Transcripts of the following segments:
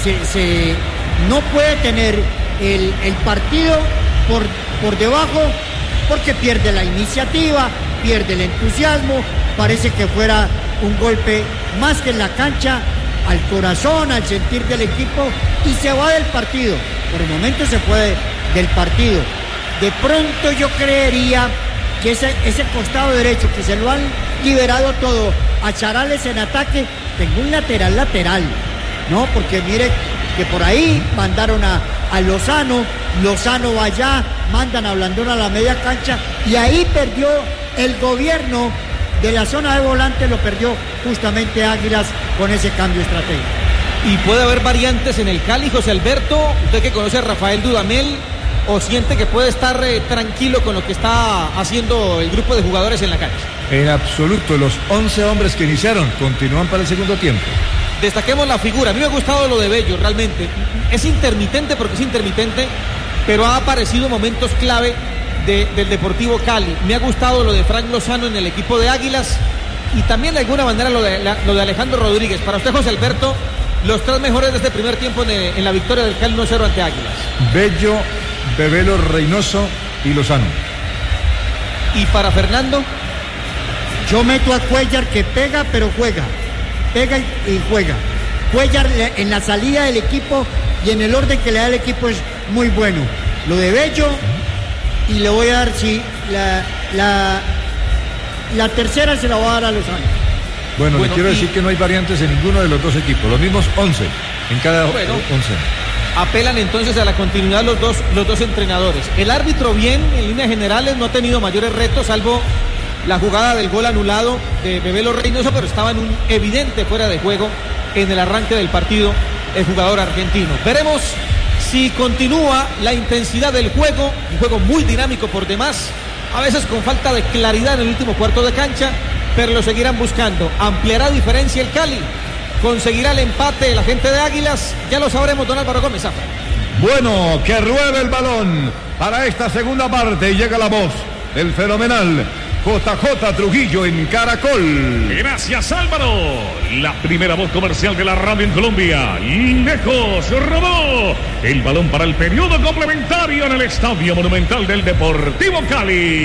no puede tener el partido por debajo, porque pierde la iniciativa, pierde el entusiasmo, parece que fuera un golpe más que en la cancha, al corazón, al sentir del equipo, y se va del partido. Por el momento se fue del partido. De pronto yo creería que ese costado derecho, que se lo han liberado todo a Charales en ataque, tengo un lateral, ¿no? Porque mire que por ahí mandaron a Lozano va allá, mandan a Blandón a la media cancha, y ahí perdió el gobierno de la zona de volante, lo perdió justamente Águilas con ese cambio estratégico. Y puede haber variantes en el Cali, José Alberto, usted que conoce a Rafael Dudamel, o siente que puede estar tranquilo con lo que está haciendo el grupo de jugadores en la cancha. En absoluto, los 11 hombres que iniciaron continúan para el segundo tiempo. Destaquemos la figura. A mí me ha gustado lo de Bello, realmente. Es intermitente porque es intermitente, pero ha aparecido momentos clave del Deportivo Cali. Me ha gustado lo de Frank Lozano en el equipo de Águilas, y también de alguna manera lo de Alejandro Rodríguez. Para usted, José Alberto, los tres mejores de este primer tiempo en la victoria del Cali 1-0 ante Águilas. Bello, Bebelo, Reynoso y Lozano. Y para Fernando, yo meto a Cuellar, que pega pero juega, pega y juega. Cuellar en la salida del equipo y en el orden que le da el equipo es muy bueno. Lo de Bello, y le voy a dar, la tercera se la voy a dar a Lozano. Bueno, le quiero decir que no hay variantes en ninguno de los dos equipos, los mismos 11 en cada 11. Apelan entonces a la continuidad los dos entrenadores. El árbitro bien, en líneas generales, no ha tenido mayores retos, salvo la jugada del gol anulado de Bebelo Reynoso, pero estaba en un evidente fuera de juego en el arranque del partido el jugador argentino. Veremos si continúa la intensidad del juego, un juego muy dinámico por demás, a veces con falta de claridad en el último cuarto de cancha, pero lo seguirán buscando. ¿Ampliará diferencia el Cali? ¿Conseguirá el empate la gente de Águilas? Ya lo sabremos, don Álvaro Gómez. Bueno, que ruede el balón para esta segunda parte, y llega la voz del fenomenal JJ Trujillo en Caracol. Gracias, Álvaro. La primera voz comercial de la radio en Colombia. Lejos rodó el balón para el periodo complementario en el Estadio Monumental del Deportivo Cali.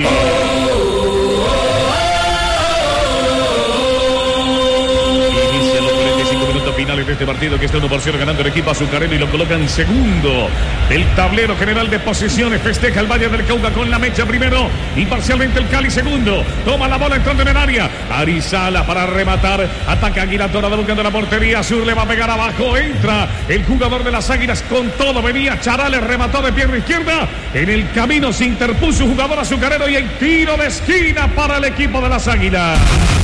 Finales de este partido, que está 1-0 ganando el equipo azucarero, y lo colocan segundo del tablero general de posiciones. Festeja el Valle del Cauca con la mecha primero y parcialmente el Cali segundo. Toma la bola entrando en el área. Arizala para rematar. Ataca Águila Dorada buscando la portería. Sur le va a pegar abajo. Entra el jugador de las Águilas con todo. Venía Charales, remató de pierna izquierda. En el camino se interpuso un jugador azucarero y el tiro de esquina para el equipo de las Águilas.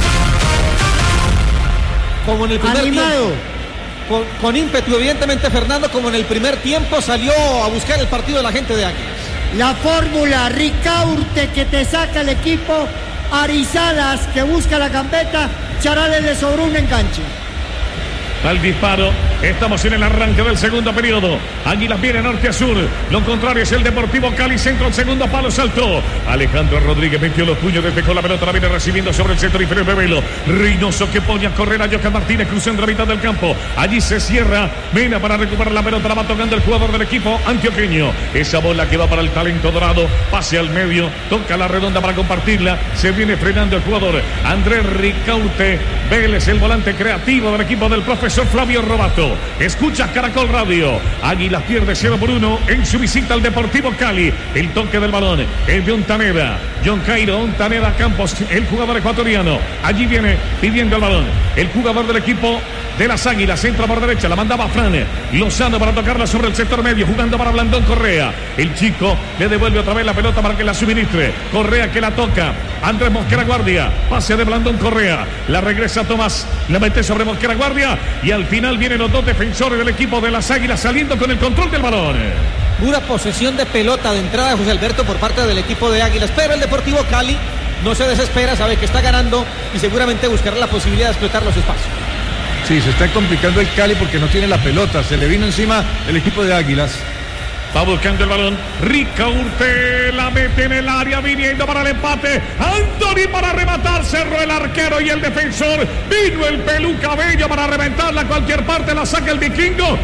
Como en el primer animado tiempo, con ímpetu, evidentemente, Fernando, como en el primer tiempo salió a buscar el partido de la gente de Águilas. La fórmula: Ricaurte, que te saca el equipo, Arizalas, que busca la gambeta, Charales le sobró un enganche. Al disparo, estamos en el arranque del segundo periodo. Águilas viene norte a sur. Lo contrario es el Deportivo Cali. Centro al segundo palo, saltó Alejandro Rodríguez, metió los puños, despejó la pelota, la viene recibiendo sobre el centro inferior Bebelo. Reynoso, que pone a correr a Johan Martínez, cruzando la mitad del campo. Allí se cierra Mena para recuperar la pelota, la va tocando el jugador del equipo antioqueño. Esa bola que va para el talento dorado, pase al medio, toca la redonda para compartirla. Se viene frenando el jugador Andrés Ricaurte Vélez, el volante creativo del equipo del profesor Flavio Robato. Escucha Caracol Radio. Águilas pierde 0-1 en su visita al Deportivo Cali. El toque del balón es de Ontaneda. John Cairo, Ontaneda Campos, el jugador ecuatoriano. Allí viene pidiendo el balón el jugador del equipo de las Águilas. Entra por derecha, la mandaba Fran Lozano para tocarla sobre el sector medio, jugando para Blandón Correa. El chico le devuelve otra vez la pelota para que la suministre. Correa, que la toca Andrés Mosquera Guardia. Pase de Blandón Correa. La regresa Tomás, la mete sobre Mosquera Guardia, y al final vienen los dos defensores del equipo de las Águilas saliendo con el control del balón. Pura posesión de pelota de entrada de José Alberto por parte del equipo de Águilas, pero el Deportivo Cali no se desespera, sabe que está ganando y seguramente buscará la posibilidad de explotar los espacios. Sí, se está complicando el Cali porque no tiene la pelota, se le vino encima el equipo de Águilas. Va buscando el balón Ricaurte, la mete en el área, viniendo para el empate. Anthony para rematar, cerró el arquero y el defensor. Vino el Peluca Bello para reventarla a cualquier parte, la saca el vikingo.